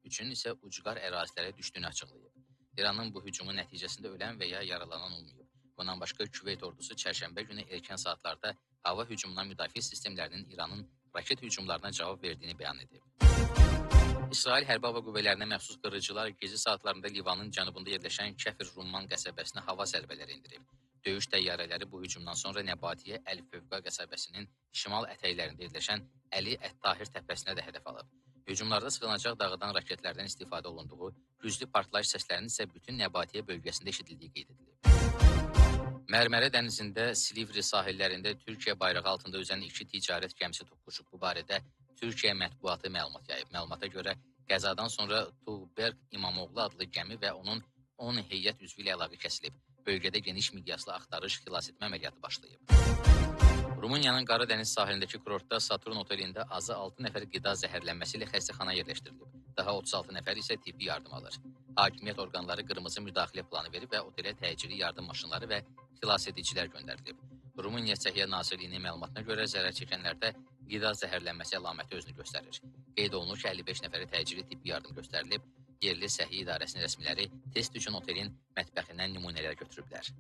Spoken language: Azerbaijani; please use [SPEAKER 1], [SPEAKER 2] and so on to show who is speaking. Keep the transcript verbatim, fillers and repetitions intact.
[SPEAKER 1] üçün isə ucqar ərazilərə düşdüyünü açıqlayıb. İranın bu hücumu nəticəsində ölən və ya yaralanan olmayıb. Bundan başqa Küveyt ordusu çərşənbə günü erkən saatlarda hava hücumundan müdafiə sistemlərinin İranın raket hücumlarına cavab verdiyini bəyan edib. İsrail Hərbi Hava Qüvvələrinə məxsus qırıcılar gecə saatlarında Livanın cənubunda yerləşən Kəfir Rumman qəsəbəsinə hava zərbələri endirib. Döyüş təyyarələri bu hücumdan sonra Nəbatiyyə Əl-Fövqa qəsəbəsinin şimal ətəklərində yerləşən Əli Ət-Tahir təpəsinə də hədəf alıb. Hücumlarda sığınacaq dağıdan raketlərdən istifadə olunduğu, güclü partlayış səslərinin isə bütün Nəbatiyyə bölgəsində eşidildiyi qeyd edilib. Mərmərə dənizində Silivri sahillərində Türkiyə bayrağı altında üzən iki ticarət gəmisi toqquşub. Bu barədə Türkiyə mətbuatı məlumat yayıb. Məlumata görə qəzadan sonra Tuğberk İmamoğlu adlı gəmi və onun on heyət üzvü ilə əlaqə kəsilib. Bölgədə geniş miqyaslı axtarış, xilas etmə əməliyyatı başlayıb. Rumıniyanın Qara Dəniz sahilindəki kurortda Saturn otelində azı altı nəfər qida zəhərlənməsi ilə xəstəxana yerləşdirilib. Daha otuz altı nəfər isə tibbi yardım alır. Hakimiyyət orqanları qırmızı müdaxilə planı verib və otelə təcili yardım maşınları və xilas edicilər göndərilib. Rumıniya Səhiyyə Nazirliyinin məlumatına görə zərər çəkənlərdə qida zəhərlənməsi əlaməti özünü göstərir. Qeyd olunur ki, əlli beş nəfərə təcili tibbi yardım göstərilib. Yerli səhiyyə idarəsinin rəsmiləri test üçün otelin mətbəxindən nümunələr götürüblər.